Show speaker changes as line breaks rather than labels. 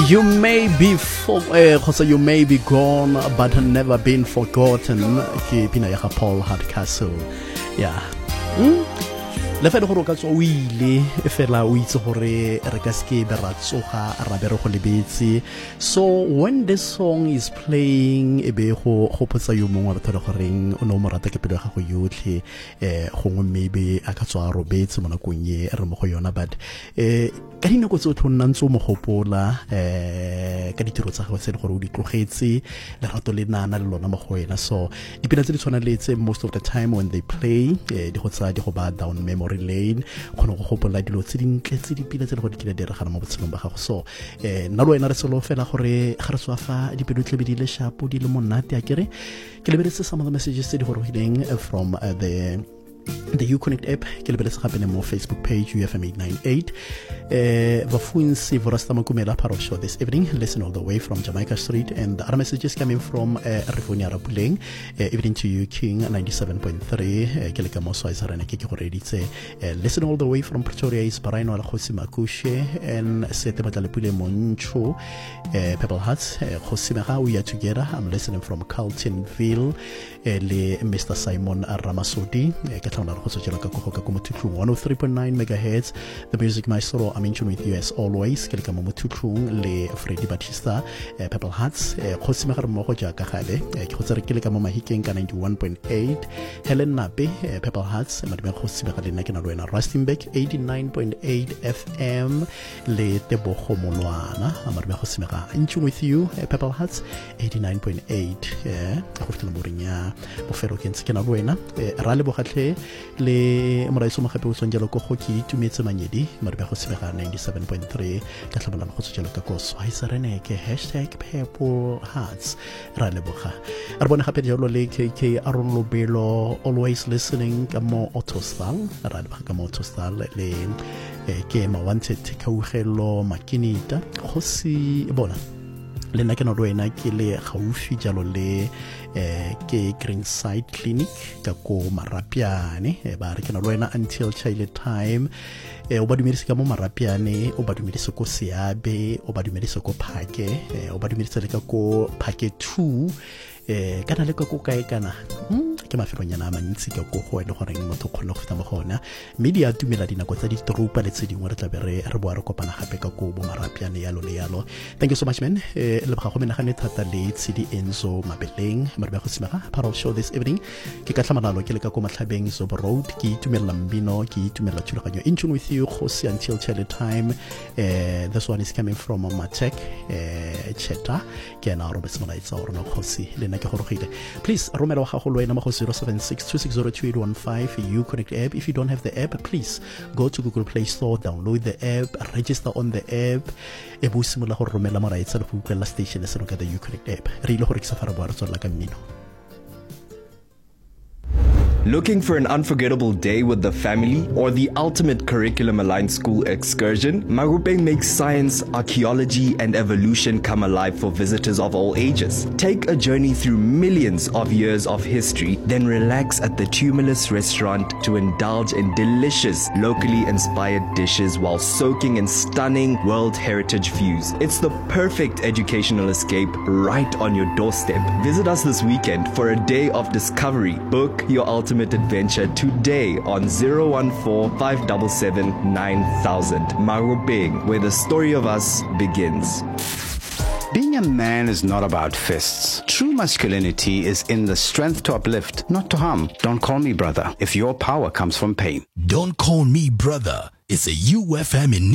You may be you may be gone but never been forgotten ke pina ya Paul Hardcastle. Yeah. Le fa le gore o ka tswa o ile fela o itse gore re ka ske be ra tsoga ra be re go lebetse. So when this song is playing e be go gopotsa yo mongwe batho le goreng o no mo rata ke pelo ga go yotlhe gongwe maybe a ka tswa robetse mo nakong ye re mo go yona but ka dinako tse o tlhonna ntse mo gopola ka ditiro tsa go se le gore o di tlogetse le rato le nana le lona mo go wena. So dipina tse di tshwana le tse most of the time when they play di go tsa di go ba down memory lane khona go gopola dilo tse dintle tse dipina tse le go di kile di re gana mo botshelong ba gago. So nna lo wena re selo fela gore ga re tswa fa dipelo tle be di le sharp di le monate a kere ke lebeletse some of the messages tse di go roleng from the Uconnect app ke lebeletse gape le mo Facebook page UFM 898 Vafunsi Vorasta Makumela part of show this evening. Listen all the way from Jamaica Street, and the other messages coming from Rifonia Rapuleng. Evening to you, King 97.3 Keleka Moso Isarana Kiki Horeditse. Listen all the way from Pretoria is Baraino Al-Khosi Makushe and Sete Matalepule Moncho Pebble Huts Khosimera. We are together. I'm listening from Carltonville le Mr. Simon Ramasodi 103.9 megahertz. The music maestro, I'm in tune with you as always. Keleka Momutuklung le Freddy Batista Pebble Huts Khosimera Moho Jaka Khale Khotsare Keleka Momahikeng 91.8 Helen Nabe Pebble Huts Madame Khosimera le Nakena Loena Rustenburg 89.8 FM le Tebo Khomolwana Madame Khosimera in tune with you Pebble Huts 89.8 Khofitla Morinya Bofero Kenskena Loena Rale Bogatle le Moraiso Magape Utsonjalo ko Khoki Tumetse Manyedi Madame Khosimera 97.3 ka tlhabana go tsela ka go Switzerlandke #Purple Hearts Rale Boga re bona gape jalo le KK Aron Lobelo always listening ka mo Autostal Rale Boga ka mo Autostal le ke ma wanted kaugelo makinita go si bona le nna ke no wena ke le gaufi jalo le ke Greenside Clinic ka ko Marapiane ba re ke no wena until child time o ba dumedise ka mo Marapiane o ba dumedise ko Seabe o ba dumedise ko Phake o ba dumedise le ka ko Phake 2 kana le ka ko kae kana ke mafelonyana a mantsi ka ko go e le gore motho khona go feta mo gona media tumela dinako tsa di tropa le tse dingwe re tla be re boa re kopana gape ka ko bo Marapiane yalo le yalo. Thank you so much man le ba go menagane thata le tshedi Enzo Mabeleng mare ba go simega part of show this evening ke ka tlhamalalo ke le ka ko Matlhabeng Zobo Road ke itumela mbino ke itumela thulaganyo in tune with you go see until child time. This one is coming from Matek Cheta ke na Robert Molaitsa or no khosi le nna ke go rogile. Please romela wa gago lo ena mo 0762602815 Uconnect app. If you don't have the app, please go to Google Play Store, download the app, register on the app. E bo simula go romela moraitsa le go utlwela station se no ka the Uconnect app. Re ile go rekisa fara bo re tswela ka mmino.
Looking for an unforgettable day with the family or the ultimate curriculum-aligned school excursion? Marupeng makes science, archaeology, and evolution come alive for visitors of all ages. Take a journey through millions of years of history, then relax at the Tumulus restaurant to indulge in delicious, locally inspired dishes while soaking in stunning World Heritage views. It's the perfect educational escape right on your doorstep. Visit us this weekend for a day of discovery. Book your ultimate adventure today on 014-577-9000. Marupeng, where the story of us begins.
Being a man is not about fists. True masculinity is in the strength to uplift, not to harm. Don't call me brother if your power comes from pain.
Don't call me brother. It's a UFM